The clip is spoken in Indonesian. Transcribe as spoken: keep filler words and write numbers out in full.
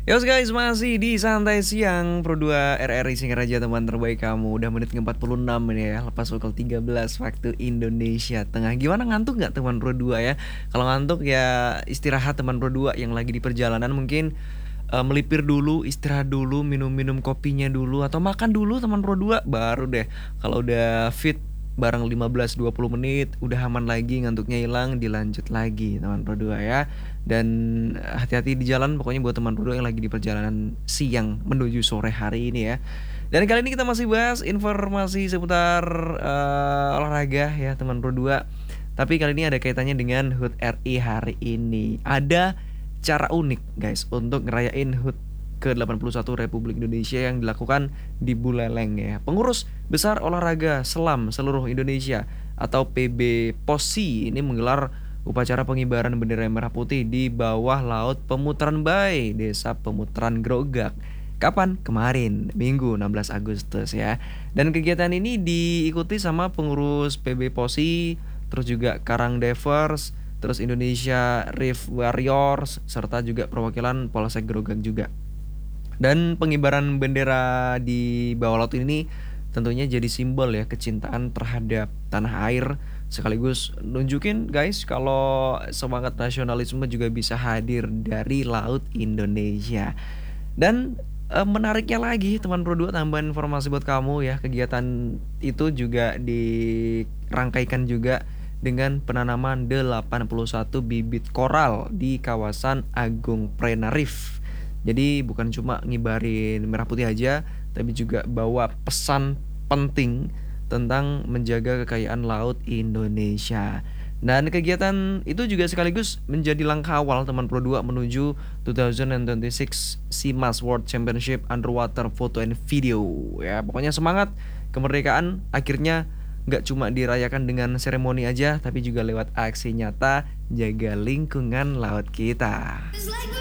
Yos guys, masih di Santai Siang Pro dua R R I Singaraja, teman terbaik kamu. Udah menit ke empat puluh enam ini ya, lepas pukul tiga belas waktu Indonesia Tengah. Gimana, ngantuk nggak teman Pro dua ya? Kalau ngantuk ya istirahat teman Pro dua yang lagi di perjalanan. Mungkin eh, melipir dulu, istirahat dulu, minum-minum kopinya dulu, atau makan dulu teman Pro dua. Baru deh kalau udah fit bareng lima belas dua puluh menit udah aman lagi, ngantuknya hilang, dilanjut lagi teman Pro dua ya. Dan eh, hati-hati di jalan pokoknya buat teman Pro dua yang lagi di perjalanan siang menuju sore hari ini ya. Dan kali ini kita masih bahas informasi seputar eh, olahraga ya teman Pro dua. Tapi kali ini ada kaitannya dengan H U T R I hari ini. Ada cara unik guys untuk ngerayain H U T ke delapan puluh satu Republik Indonesia yang dilakukan di Buleleng ya. Pengurus Besar Olahraga Selam Seluruh Indonesia atau P B POSI ini menggelar upacara pengibaran bendera merah putih di bawah laut Pemutaran Bay, Desa Pemutaran Grogak. Kapan? Kemarin, Minggu enam belas Agustus ya. Dan kegiatan ini diikuti sama pengurus P B POSI, terus juga Karang Divers, terus Indonesia Reef Warriors, serta juga perwakilan Polsek Grogak juga. Dan pengibaran bendera di bawah laut ini tentunya jadi simbol ya kecintaan terhadap tanah air, sekaligus nunjukin guys kalau semangat nasionalisme juga bisa hadir dari laut Indonesia. Dan eh, menariknya lagi teman Pro dua, tambahan informasi buat kamu ya, kegiatan itu juga dirangkaikan juga dengan penanaman delapan puluh satu bibit koral di kawasan Agung Prena Reef. Jadi bukan cuma ngibarin merah putih aja, tapi juga bawa pesan penting tentang menjaga kekayaan laut Indonesia. Dan kegiatan itu juga sekaligus menjadi langkah awal teman Pro dua menuju dua ribu dua puluh enam SIMAS World Championship Underwater Photo and Video. Ya, pokoknya semangat kemerdekaan akhirnya nggak cuma dirayakan dengan seremoni aja, tapi juga lewat aksi nyata jaga lingkungan laut kita.